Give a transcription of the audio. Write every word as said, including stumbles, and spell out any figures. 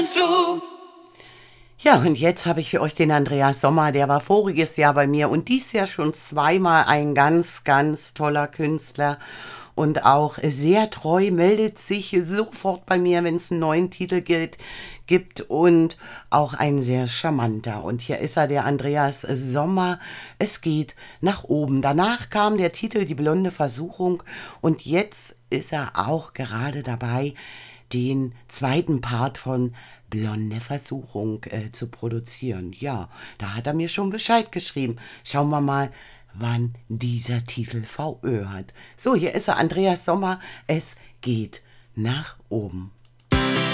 Flug. Ja, und jetzt habe ich für euch den Andreas Sommer, der war voriges Jahr bei mir und dies Jahr schon zweimal ein ganz, ganz toller Künstler und auch sehr treu, meldet sich sofort bei mir, wenn es einen neuen Titel gilt, gibt und auch ein sehr charmanter. Und hier ist er, der Andreas Sommer. Es geht nach oben. Danach kam der Titel Die blonde Versuchung und jetzt ist er auch gerade dabei, den zweiten Part von Blonde Versuchung äh, zu produzieren. Ja, da hat er mir schon Bescheid geschrieben. Schauen wir mal, wann dieser Titel V Ö hat. So, hier ist er, Andreas Sommer. Es geht nach oben.